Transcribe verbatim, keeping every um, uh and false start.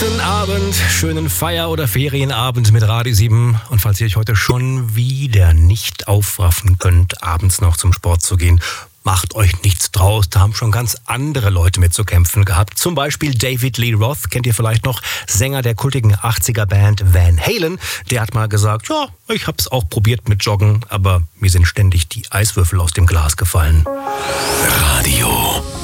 Guten Abend, schönen Feier- oder Ferienabend mit Radio sieben. Und falls ihr euch heute schon wieder nicht aufraffen könnt, abends noch zum Sport zu gehen, macht euch nichts draus. Da haben schon ganz andere Leute mit zu kämpfen gehabt. Zum Beispiel David Lee Roth, kennt ihr vielleicht noch, Sänger der kultigen achtziger-Band Van Halen. Der hat mal gesagt, ja, ich hab's auch probiert mit Joggen, aber mir sind ständig die Eiswürfel aus dem Glas gefallen. Radio